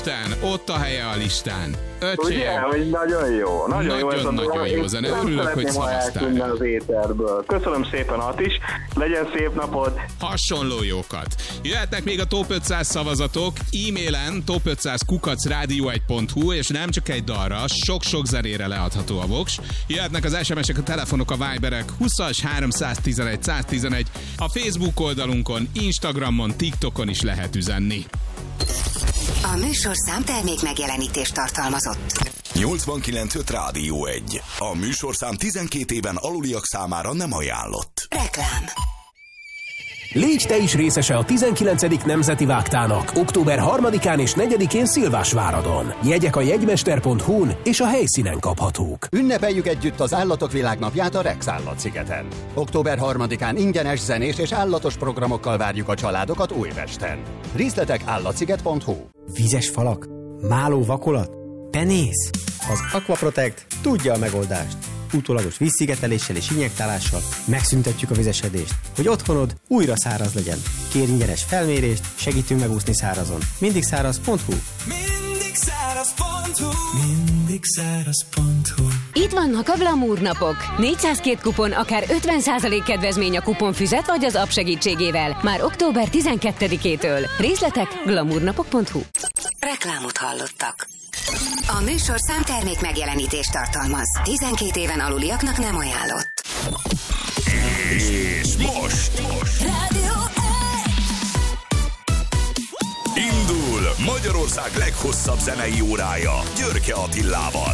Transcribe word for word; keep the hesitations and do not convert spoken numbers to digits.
Ott a helye a listán. Öcsém. Ugye, hogy nagyon jó. Nagyon, nagyon, jó ez a nagyon jó zene. Örülök, hogy szavaztál. Az éterből. Köszönöm szépen, Atis. Legyen szép napod. Hasonló jókat. Jöhetnek még a top ötszáz szavazatok e-mailen top ötszáz kukac rádió egy pont hu, és nem csak egy dalra, sok-sok zenére leadható a voks. Jöhetnek az es em esek, a telefonok, a Viberek húszas háromszáztizenegy száztizenegy. A Facebook oldalunkon, Instagramon, TikTokon is lehet üzenni. A műsorszám termék megjelenítést tartalmazott. nyolcvankilenc öt Rádió egy. A műsorszám tizenkét éven aluliak számára nem ajánlott. Reklám. Légy te is részese a tizenkilencedik Nemzeti Vágtának október harmadikán és negyedikén Szilvásváradon. Jegyek a jegymester pont hu-n és a helyszínen kaphatók. Ünnepeljük együtt az Állatok Világnapját a Rex Állatszigeten. október harmadikán ingyenes zenés és állatos programokkal várjuk a családokat Újpesten. Részletek állatsziget pont hu. Vízes falak? Máló vakolat? Penész? Az Aquaprotect tudja a megoldást. Utólagos vízszigeteléssel és injektálással megszüntetjük a vizesedést, hogy otthonod újra száraz legyen. Kérj ingyenes felmérést, segítünk megúszni szárazon. mindig száraz pont hu. mindig száraz pont hu. mindig száraz pont hu. Itt vannak a Glamour napok. négyszázkettő kupon, akár ötven százalék kedvezmény a kuponfüzet vagy az app segítségével. Már október tizenkettedikétől. Részletek glamournapok pont hu. Reklámot hallottak. A műsorszám termék megjelenítést tartalmaz. tizenkét éven aluliaknak nem ajánlott. És most, most. Rádió Indul Magyarország leghosszabb zenei órája Györke Attilával.